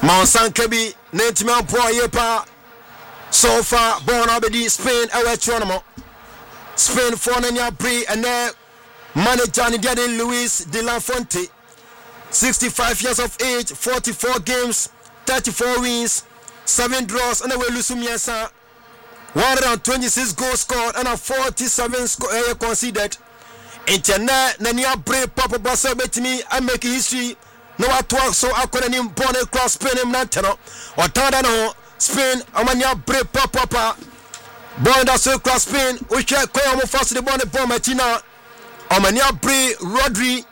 Monsankebi, Netiman Poyepa, so far, born Abedi, Spain, Electronomo, Spain for Nanya Brie, and there, manager Daddy Luis de la Fonte, 65 years of age, 44 games, 34 wins, 7 draws, and away Lusumiasa, 126 goals scored, and a 47 conceded. Internet, Nanya Brie, Papa Bassa, bet me, I make history. No, I talk so I couldn't even born across Spain in Nantano or Tadano, Spain, Amania Bre Papa, born that's across Spain, which I call me first the born Bomatina, Amania Bre Rodri,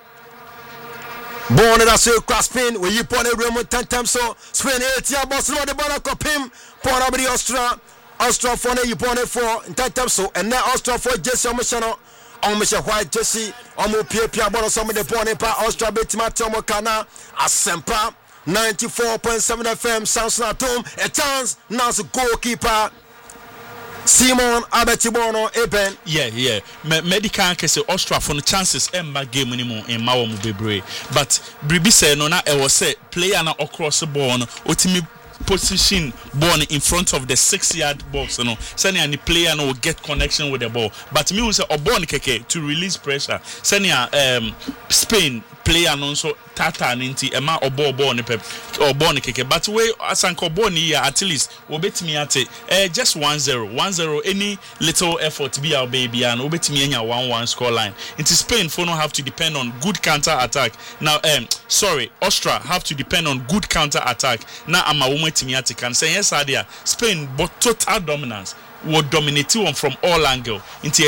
born that's across Spain, where you born a room 10 times so Spain 8 years, boss, no, the born a copim, born Abri Austria for you born it for 10 times so, and now Austria for Jesse Omishano. On Mr. White Jesse, on Pia Bono, some of the Bonnie Pa, Austria Betima Tomokana, Asempa, 94.7 FM, Sounds Natum, a chance, now the goalkeeper, Simon Abetibono, Eben. Yeah. Medical case Austria for the chances, Emma game anymore in Mawam Bebre. But Bribi said, no, I was said, player now across the board, Otimi. Position born in front of the 6-yard box, you know. Senior and the player will get connection with the ball. But me will say born keke to release pressure. Senior Spain player no so tata ninti ema obo ni pep or born keke. But we asanko born here at least we bet me at just 1-0 any little effort be our baby and we bet me anya 1-1 score line. Into Spain for no have to depend on good counter attack. Now Austria have to depend on good counter attack. Now I'm a woman to can say yes idea Spain but total dominance will dominate one from all angle into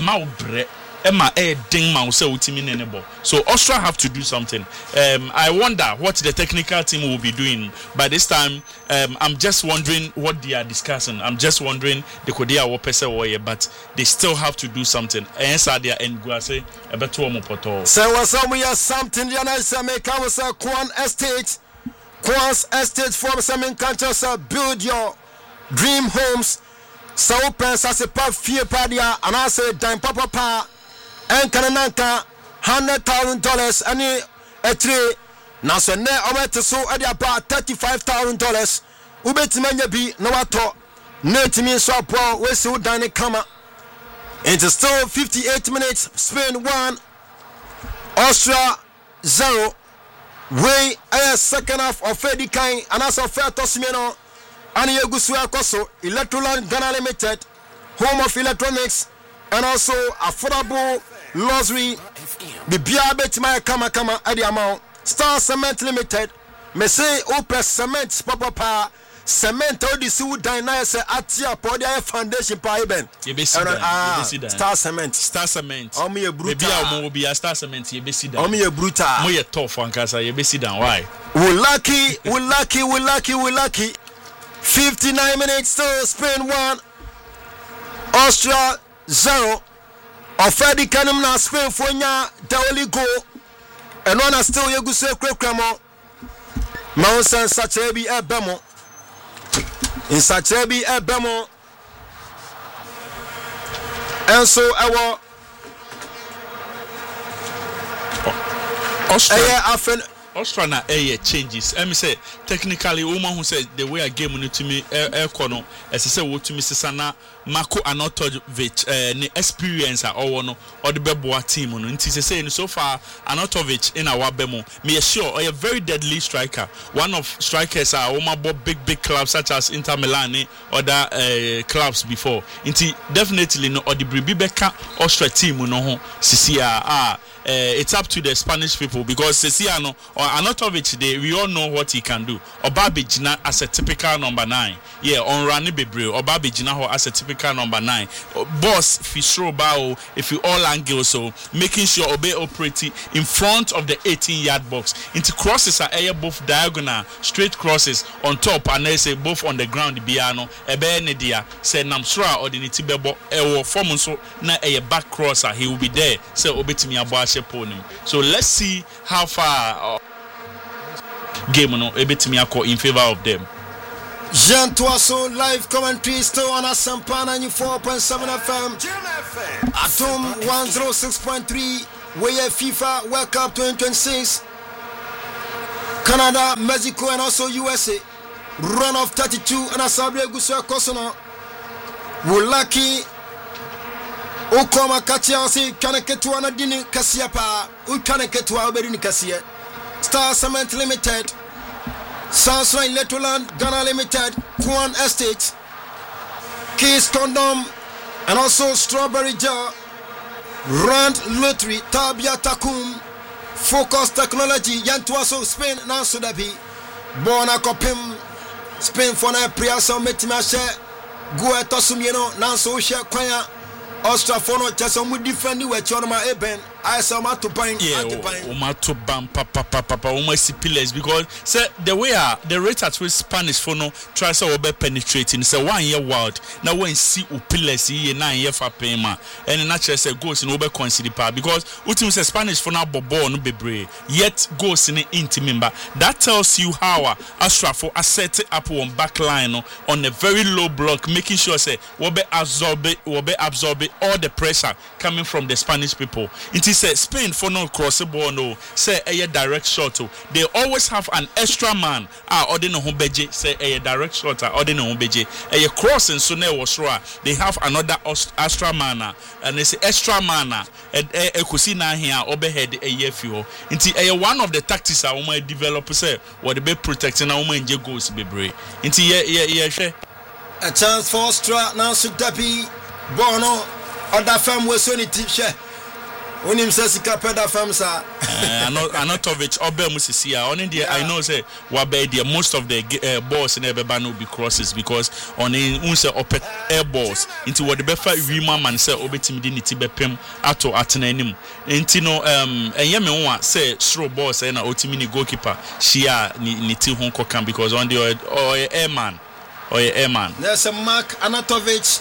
Emma ding man say ultimate enable. So Austria have to do something. I wonder what the technical team will be doing by this time. I'm just wondering what they are discussing. I'm just wondering the Kodia Wopese Warrior, but they still have to do something. Sadia and Guase a better one poto. So was something the answer make I was a Kwan Estate. Kwan's Estate from some countries build your dream homes. So pens as a pop fear padia and I say dime papa and Kananka $100,000 any a tree. Now so ne over so at about $35,000. Ubetimanya be no ato net me so poor we so dine kama. It is still 58 minutes. Spain 1, Austria 0. We a second half of Fedi Kain and as a fair Tosimeno and Yegusua Koso, Electroland Ghana Limited, home of electronics, and also affordable luxury. The Biabet Maya Kama at the amount. Star Cement Limited, Messe Opus Cement Papa Cement all the Sue Dynase Atia Podia Foundation Paiben. Star Cement. Omi a bruta. Maybe will be a Star Cement. You be sit down. Omi a bruta. Moya tough one casa. You be sit down. Why? We lucky. 59 minutes still. Spain 1, Austria 0. Ofedi Kanum na Spain for nya the only goal. And one still Yeguse Kremo. Mount Sachebi Ebemo. In Sachebi Ebemo. And so our Austria na changes. Let me say technically woman who said the way a game to me kono as I say what to me Sisana Marko Anatovic ne experience or no or the Beboa team no nti say so far Anatovic in our bemo me sure a very deadly striker, one of strikers are big clubs such as Inter Milan other clubs before nti definitely no or the Bribeka Austria team no ho sisia it's up to the Spanish people because Ceciano or Anatovic we all know what he can do. Obabijina as a typical number 9. Yeah, on Rani Bebre Obabijina as a typical number 9. Boss Fishro Bao if you all angle so making sure Obe operating in front of the 18-yard box. Into crosses are both diagonal straight crosses on top and they say both on the ground Biano Ebe Nedia say Namsura or the Nitibebo Ewo form so na a back crosser he will be there. So Obetimi Abash. So let's see how far game in favor of them. Jean Toisson live commentary still on Asampa 94.7 FM. Atom 106.3. Where FIFA World Cup 2026. Canada, Mexico, and also USA. Run of 32 and a Sabre Gusua Kosono. Wulaki Ukoma Katiasi, Kanaketuana Dini Kasiapa, Ukanaketua Berini Kasia. Star Cement Limited, Southline Letoland, Ghana Limited, Kwan Estate, Keys Condom, and also Strawberry Jar, Rand Lottery, Tabia Takum, Focus Technology, Yantuaso, Spain, Nansudabi, Bona Kopim, Spain for na Priasa Metimashe, Gua Tosumino, Nanso Share Kwaya, Austrafono, Chesomu defend you at Chonoma Eben. I saw my to bang, to bam, papa, almost pillars because say the way the rate at which Spanish for no tries to be penetrating. Say 1 year wild now when see pillars here 9 year for payment and naturally say goes in over consider because ultimately say Spanish for now bobo no be brave yet goes in inti member that tells you how Astra for a set up on back line on a very low block making sure say will be absorb all the pressure coming from the Spanish people. It is say Spain for no cross the ball no say a direct shot. They always have an extra man or they know who beje say a direct shot or they know who beje a cross and so was raw. They have another extra man and they say extra man a kusina here overhead a year few. Into a one of the tactics I want develop say what the be protecting our man goes be brave. Into a chance for Austria now should be Bono other firm was so teacher. When him says he can't pay that firm, sir. Anatovic, Obel Musisia. On India, I know say Wabe most of the balls in Ebeba will be crosses because on in unse open air balls into what the befa Rima man say obetimidinity bepem ato atenanim. Intino and Yemen one say throw balls and otimini goalkeeper Shia ni ti honko can because on the airman or airman. There's a Mark Anatovic.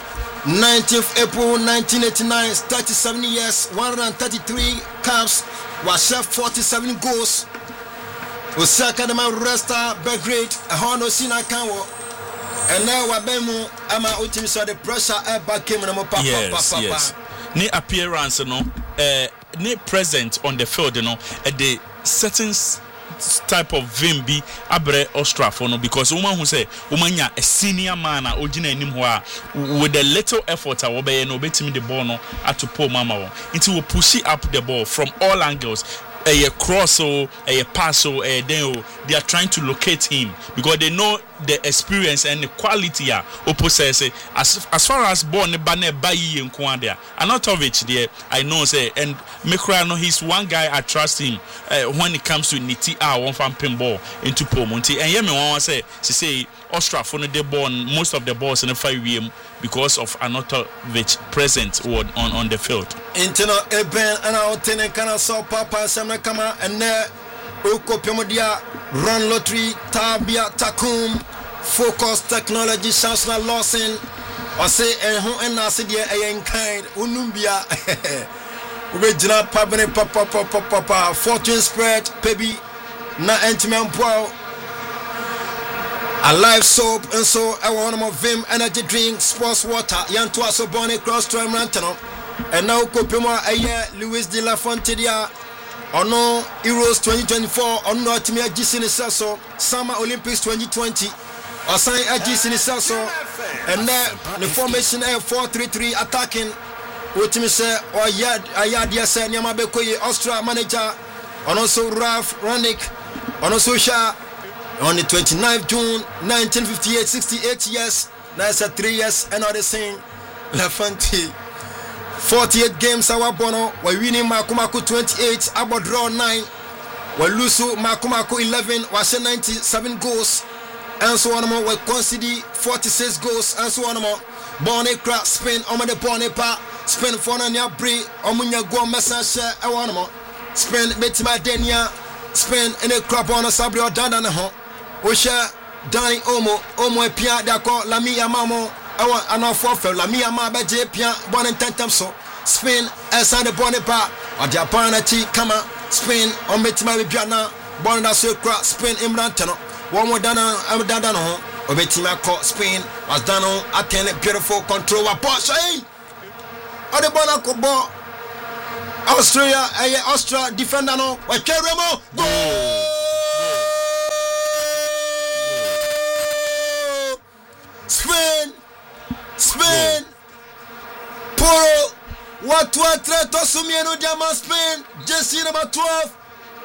19th April 1989, 37 years, 133 caps, was chef 47 goals. Osaka the man Resta Belgrade, a Hono Sina Kanwo, and now Wabemu Ama Utimisa the pressure back came and papa. Yes. Ni appearance no, ni present on the field no, at the certain type of vimbi abre Austria no because woman who say woman a senior man ojina enim ho with a little effort obey no betimi the ball no at pull mama into will push up the ball from all angles a cross or a pass or a then they are trying to locate him because they know the experience and the quality opposite as far as born banner by in Kwanda Anatovic there I know say and Mekra no he's one guy I trust him when it comes to niti one fan pinball into Pomonti and yemi one say she say Austria for the ball most of the balls in the 5 VM because of Anatovic present on the field. Intino Eben and our tenant can also papa Samna Kama and there Uko Pimodia Run Lottery Tabia Takum Focus Technology Chancellor Lawson or say and I said yeah kind Unumbia original Pabane Papa Fortune Spread Baby Na Entiman Pow a live soap and so I want more Vim energy drink sports water Yantua so Bonnie Cross Tram Rantano and now Kopima a year Luis de la Fonteria or no Euros 2024 or no Timia Gisini Sasso Summer Olympics 2020 or sign a Gisini Sasso and then the formation F4-3-3 attacking which me say or Yadia say Nyamabekoye Austria manager and also Ralph Rannick and also Shah on the 29th June 1958, 68 years, that's 3 years, and all the same. La Fonte 48 games, our bono, we're winning Makumako 28, about draw 9, we're losing Makumako 11, was 97 goals, and so on more, we concede 46 goals, and so on more. Bonnie Crack, Spain, the Bonnie Pa, Spain for Nanya Bri, Omunya Go Message, I want more. Spain, Betima Denia, Spain, and a crop on a Sabrio Dandana home. Osha Danny Omo Pia Dako Lamia Mamo awa anafo Lamia Ma beje Pia bon tentem so Spain esa de Bonipa or Japan ati kama Spain on betima be biana bon da so kra Spain Imran Tano one more dana am dana no obetima ko Spain was done on attend beautiful control wa Porsche ode bona ko bo Austria Austria defender no wa Keremo goal Atuatre Tosumieno Diamond Spain, JC number 12,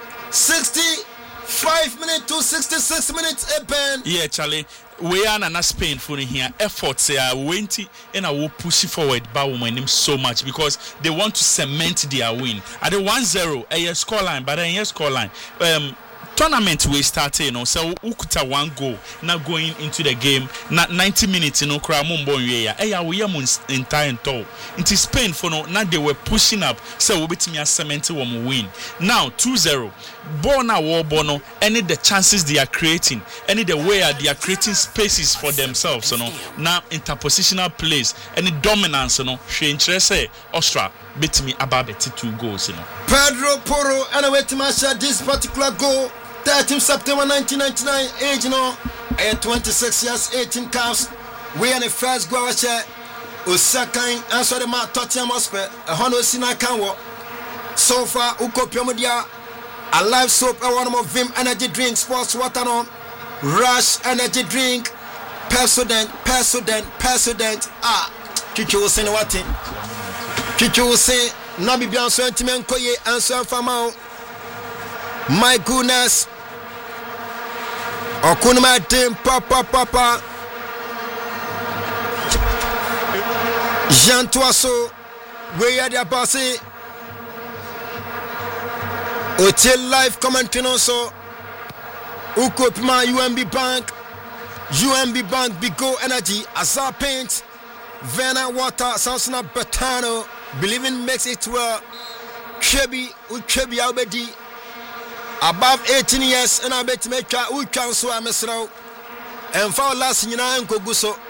65 minutes to 66 minutes, Ben. Yeah, Charlie. We are not Spain for here. Efforts are waiting and I will push forward Bauman so much because they want to cement their win. At the 1-0, a scoreline, but a scoreline. Tournament we started, so ukuta 1 goal now going into the game. Not 90 minutes, crowd mumbo we are entire tow. Into Spain for now they were pushing up, so we beat me a cement win. Now 2-0. Bona war bono, any the chances they are creating, any the way they are creating spaces for themselves, now interpositional plays, any dominance, she interest Austria beat me about 2 goals, Pedro Porro and I wait to match this particular goal. 13 September 1999, age 26 years, 18 caps. We are the first goal share. Second answer the match Tottenham Hotspur. A Hono Sina Kanwo. So far, Uko Piomodia, a live soap, a one of Vim energy drink, sports water on, Rush energy drink, Persodent. Chicho was saying what? Chicho was saying, Nabi Bian Sentimen Koye, answer from out. My goodness. Okunma team papa Jean Toasso we are the passé Hotel live commenting also Ukopma UMB Bank Bigo Energy Azar Paint Vena Water Sansona Betano Believing makes it well Chebi Albedi above 18 years and I bet make a so I'm and for last year and Koguso